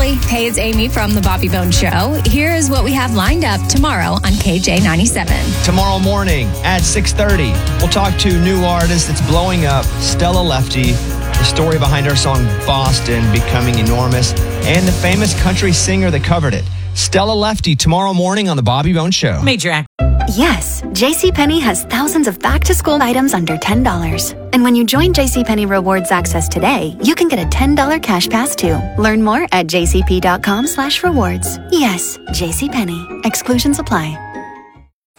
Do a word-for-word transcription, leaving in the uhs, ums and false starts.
Hey, hey, it's Amy from The Bobby Bones Show. Here is what we have lined up tomorrow on K J ninety-seven. Tomorrow morning at six thirty, we'll talk to new artist that's blowing up, Stella Lefty, the story behind her song Boston becoming enormous, and the famous country singer that covered it. Stella Lefty tomorrow morning on The Bobby Bones Show. Major act. Yes, JCPenney has thousands of back-to-school items under ten dollars. And when you join JCPenney Rewards Access today, you can get a ten dollars cash pass too. Learn more at jcp.com slash rewards. Yes, JCPenney. Exclusions apply.